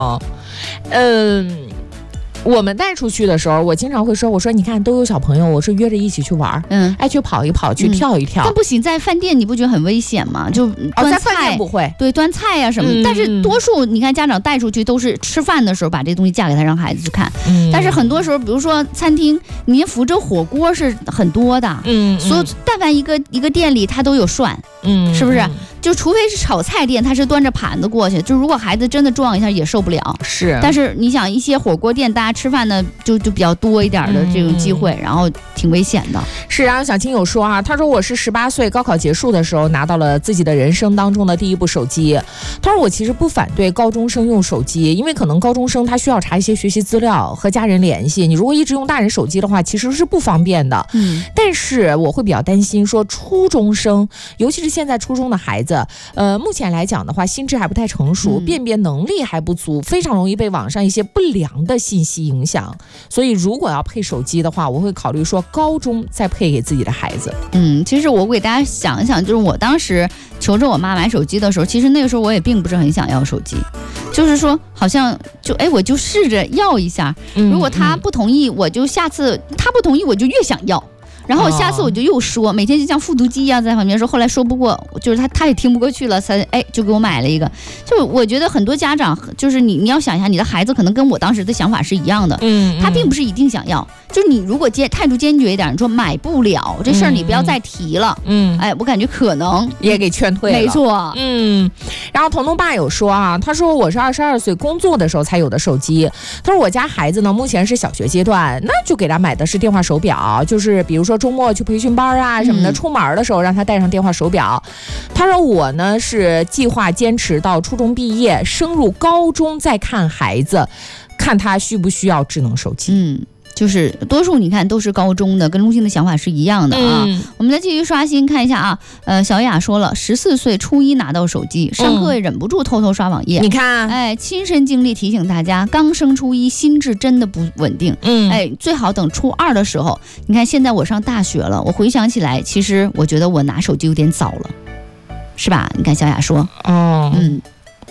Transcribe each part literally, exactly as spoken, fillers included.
嗯。我们带出去的时候，我经常会说，我说你看都有小朋友，我说约着一起去玩，嗯，爱去跑一跑，去跳一跳。 但不行，在饭店你不觉得很危险吗？就端菜， 哦、在饭店不会， 对，端菜呀、啊、什么、嗯。但是多数你看家长带出去都是吃饭的时候把这东西架给他让孩子去看，嗯。但是很多时候，比如说餐厅，您福州火锅是很多的，嗯，所以但凡一个一个店里它都有涮，嗯，是不是？就除非是炒菜店，他是端着盘子过去，就如果孩子真的撞一下也受不了。 是， 但是你想一些火锅店，大家吃饭呢就就比较多一点的这种机会，嗯、然后挺危险的。 是，然后小青友说啊，他说我是十八岁高考结束的时候拿到了自己的人生当中的第一部手机。他说我其实不反对高中生用手机，因为可能高中生他需要查一些学习资料和家人联系，你如果一直用大人手机的话，其实是不方便的。嗯，但是我会比较担心说初中生，尤其是现在初中的孩子。呃，目前来讲的话，心智还不太成熟，嗯、辨别能力还不足，非常容易被网上一些不良的信息影响。所以，如果要配手机的话，我会考虑说高中再配给自己的孩子。 嗯，其实我给大家想一想，就是我当时求着我妈买手机的时候，其实那个时候我也并不是很想要手机，就是说好像就哎，我就试着要一下，如果她不同意，我就下次她不同意，我就越想要。然后下次我就又说，哦、每天就像复读机一样在旁边说，后来说不过，就是他他也听不过去了，才哎就给我买了一个。就我觉得很多家长就是你你要想一下，你的孩子可能跟我当时的想法是一样的，嗯，他并不是一定想要，就是你如果坚态度坚决一点，你说买不了这事儿，你不要再提了，嗯，哎，我感觉可能也给劝退了， 没错， 嗯。然后彤彤爸有说啊，他说我是二十二岁工作的时候才有的手机，他说我家孩子呢目前是小学阶段，那就给他买的是电话手表，就是比如说周末去培训班啊什么的，出门的时候让他带上电话手表。他说我呢是计划坚持到初中毕业，升入高中再看孩子，看他需不需要智能手机。 嗯。就是多数你看都是高中的，跟中心的想法是一样的啊。嗯、我们再继续刷新看一下啊。呃，小雅说了，十四岁初一拿到手机，上课忍不住偷偷刷网页。 你看， 哎，亲身经历提醒大家，刚升初一，心智真的不稳定。嗯，哎，最好等初二的时候。你看，现在我上大学了，我回想起来，其实我觉得我拿手机有点早了，是吧？你看小雅说， 哦，嗯，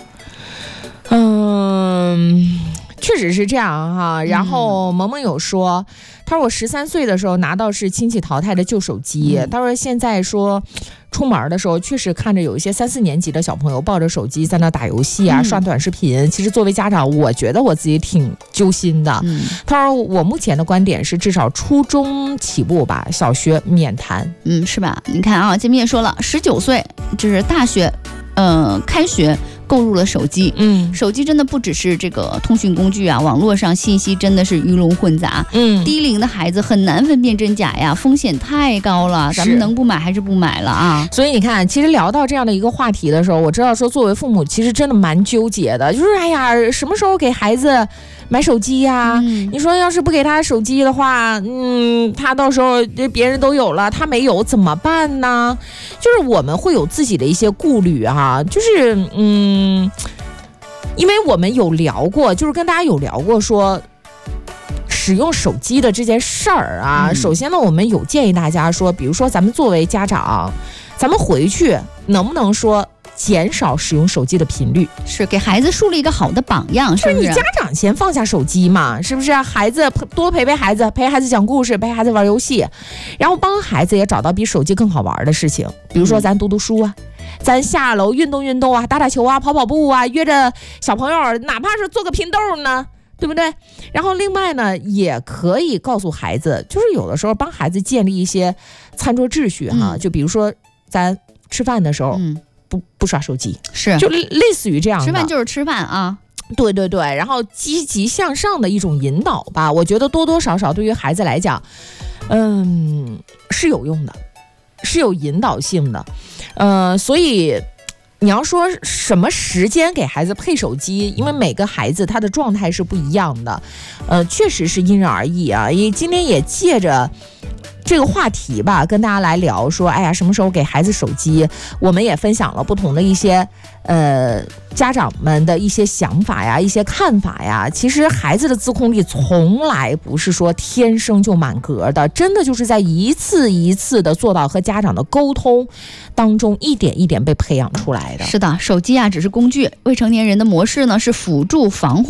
嗯。确实是这样哈，然后萌萌有说，他说我十三岁的时候拿到是亲戚淘汰的旧手机，他说现在说出门的时候确实看着有一些三四年级的小朋友抱着手机在那打游戏啊、刷短视频，其实作为家长我觉得我自己挺揪心的。他说我目前的观点是至少初中起步吧，小学免谈。 嗯，是吧？你看啊，这边也说了，十九岁就是大学呃开学购入了手机，嗯，手机真的不只是这个通讯工具啊，网络上信息真的是鱼龙混杂，嗯，低龄的孩子很难分辨真假呀，风险太高了，咱们能不买还是不买了啊？ 所以你看，其实聊到这样的一个话题的时候，我知道说作为父母其实真的蛮纠结的，就是哎呀，什么时候给孩子买手机呀、嗯？你说要是不给他手机的话，嗯，他到时候别人都有了，他没有怎么办呢？就是我们会有自己的一些顾虑哈，就是嗯。嗯，因为我们有聊过，就是跟大家有聊过说使用手机的这件事儿啊、嗯。首先呢，我们有建议大家说，比如说咱们作为家长，咱们回去能不能说减少使用手机的频率， 是给孩子树立一个好的榜样，是不是？ 你家长先放下手机嘛，是不是？孩子多陪陪孩子，陪孩子讲故事，陪孩子玩游戏，然后帮孩子也找到比手机更好玩的事情，比如说咱读读书啊。嗯，咱下楼运动运动啊，打打球啊，跑跑步啊，约着小朋友，哪怕是做个拼豆呢，对不对？然后另外呢，也可以告诉孩子，就是有的时候帮孩子建立一些餐桌秩序哈、嗯，就比如说咱吃饭的时候，嗯，不不刷手机， 是就类似于这样的， 吃饭就是吃饭啊。 对对对，然后积极向上的一种引导吧，我觉得多多少少对于孩子来讲，嗯，是有用的。是有引导性的，呃，所以你要说什么时间给孩子配手机，因为每个孩子他的状态是不一样的，呃，确实是因人而异啊。也今天也借着这个话题吧，跟大家来聊说，哎呀，什么时候给孩子手机？我们也分享了不同的一些呃家长们的一些想法呀，一些看法呀。其实孩子的自控力从来不是说天生就满格的，真的就是在一次一次的做到和家长的沟通当中，一点一点被培养出来的。 是的，手机啊只是工具，未成年人的模式呢是辅助防护。